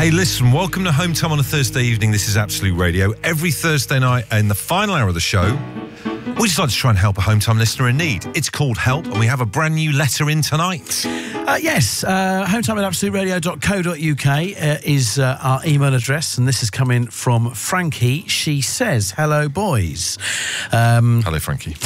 Hey, listen, welcome to Home Time on a Thursday evening. This is Absolute Radio. Every Thursday night in the final hour of the show, we just like to try and help a Home Time listener in need. It's called Help, and we have a brand new letter in tonight. Yes, hometime@absoluteradio.co.uk is our email address, and this is coming from Frankie. She says, hello, boys. Hello, Frankie.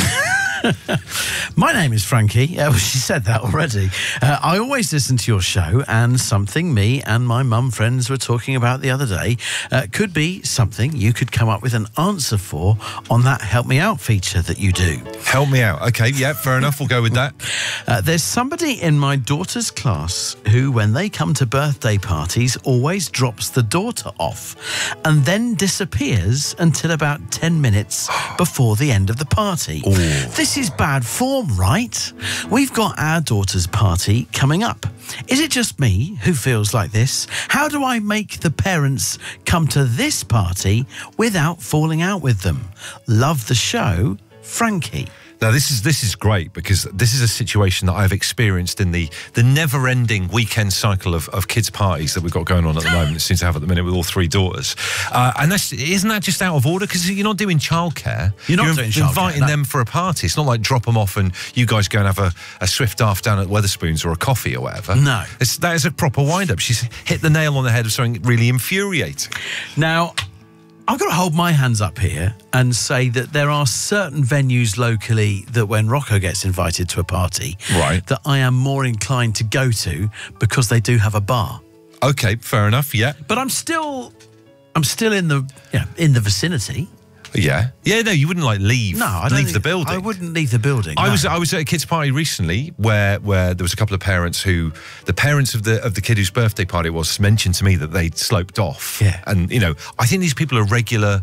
My name is Frankie. She said that already. I always listen to your show, and something me and my mum friends were talking about the other day could be something you could come up with an answer for on that Help Me Out feature that you do. Help me out. Okay, yeah, fair enough. We'll go with that. There's somebody in my daughter's class who, when they come to birthday parties, always drops the daughter off and then disappears until about 10 minutes before the end of the party. Ooh. This is bad form, right? We've got our daughter's party coming up. Is it just me who feels like this? How do I make the parents come to this party without falling out with them? Love the show, Frankie. Now, this is great because this is a situation that I've experienced in the never-ending weekend cycle of kids' parties that we've got going on at the moment. It seems to have at the minute with all three daughters. And isn't that just out of order? Because you're not doing childcare. You're inviting them for a party. It's not like drop them off and you guys go and have a swift half down at Wetherspoons or a coffee or whatever. No. That is a proper wind-up. She's hit the nail on the head of something really infuriating. Now, I've got to hold my hands up here and say that there are certain venues locally that when Rocco gets invited to a party, right, that I am more inclined to go to because they do have a bar. Okay, fair enough, yeah. But I'm still in the vicinity. Yeah. Yeah, no, you wouldn't leave the building. I wouldn't leave the building. I was at a kids' party recently where there was a couple of parents who, the parents of the kid whose birthday party it was, mentioned to me that they'd sloped off. Yeah. And, I think these people are regulars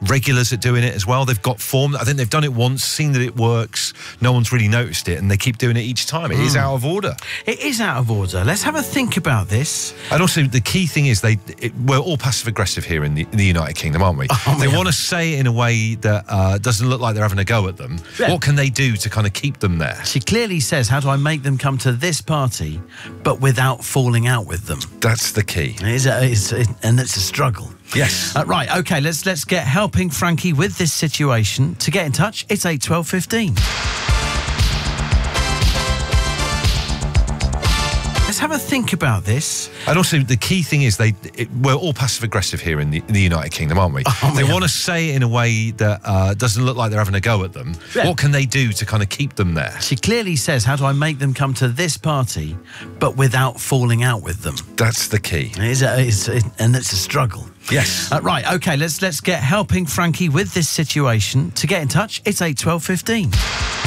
at doing it as well. They've got form. I think they've done it once, seen that it works. No one's really noticed it, and they keep doing it each time. It is out of order. It is out of order. Let's have a think about this. And also, the key thing is we're all passive-aggressive here in the United Kingdom, aren't we? They want to say it in a way that doesn't look like they're having a go at them. Yeah. What can they do to kind of keep them there? She clearly says, how do I make them come to this party, but without falling out with them? That's the key. And it's a struggle. Yes. Right, OK, let's get helping Frankie with this situation. To get in touch, it's 8 12 15. Let's have a think about this. And also, the key thing is we're all passive-aggressive here in the United Kingdom, aren't we? They want to say it in a way that doesn't look like they're having a go at them. Yeah. What can they do to kind of keep them there? She clearly says, how do I make them come to this party, but without falling out with them? That's the key. And it's a struggle. Yes. Right, OK, let's get helping Frankie with this situation. To get in touch, it's 8 12 15.